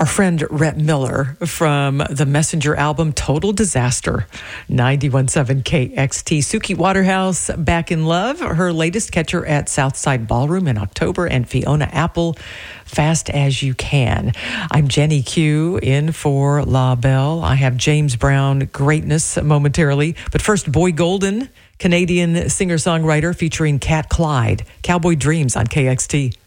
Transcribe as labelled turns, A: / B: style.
A: Our friend Rhett Miller from the Messenger album Total Disaster, 91.7 KXT. Suki Waterhouse, Back in Love, her latest, Catcher at Southside Ballroom in October, and Fiona Apple, Fast as You Can. I'm Jenny Q in for La Belle. I have James Brown greatness momentarily, but first, Boy Golden, Canadian singer-songwriter featuring Cat Clyde, Cowboy Dreams on KXT.